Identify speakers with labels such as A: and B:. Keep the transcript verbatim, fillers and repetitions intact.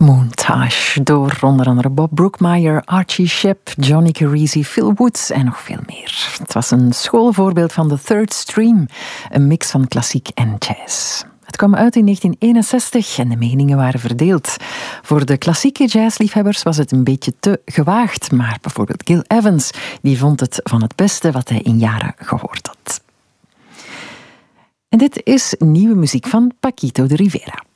A: Montage door onder andere Bob Brookmeyer, Archie Shepp, Johnny Carisi, Phil Woods en nog veel meer. Het was een schoolvoorbeeld van The Third Stream, een mix van klassiek en jazz. Het kwam uit in negentien eenenzestig en de meningen waren verdeeld. Voor de klassieke jazzliefhebbers was het een beetje te gewaagd, maar bijvoorbeeld Gil Evans die vond het van het beste wat hij in jaren gehoord had. En dit is nieuwe muziek van Paquito de Rivera.